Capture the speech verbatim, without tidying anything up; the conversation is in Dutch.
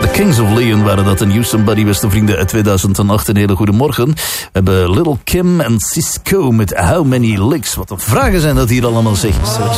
Kings of Leon waren dat in Houston, Buddy, beste vrienden, uit tweeduizend acht. Een hele goede morgen. We hebben Little Kim en Cisco met How Many Licks. Wat een vragen zijn dat hier allemaal, zeg.